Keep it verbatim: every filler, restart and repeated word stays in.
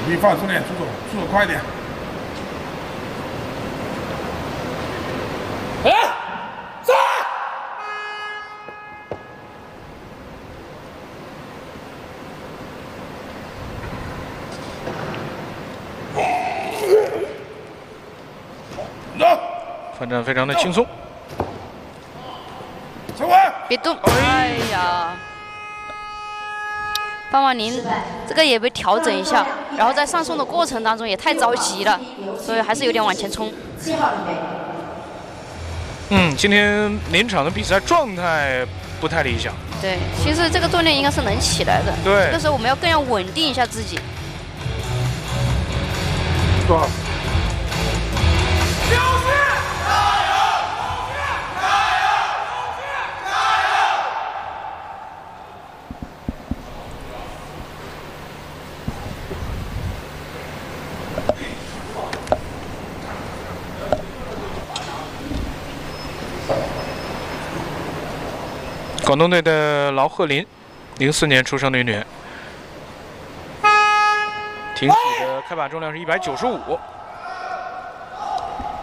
你放松点，出手，出手快一点。哎，上！走。 反战非常的轻松。 陈伟， 别动！哎呀。 范万宁这个也被调整一下，然后在上送的过程当中也太着急了，所以还是有点往前冲。 嗯，今天临场的比赛状态不太理想。 对，其实这个锻炼应该是能起来的。 对， 这个时候我们要更要稳定一下自己。 多少？ 广东队的劳鹤林，零四年出生的运动员，挺起的开把重量是一百九十五。